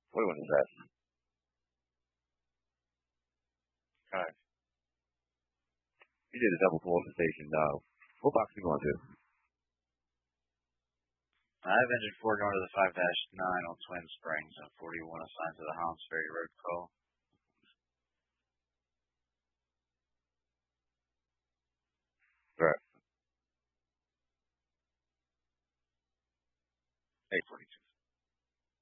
41 is that? Okay. You did a double qualification. What box are you going to? I have engine 4 going to the 5-9 on Twin Springs on 41 assigned to the Holmes Ferry Road call.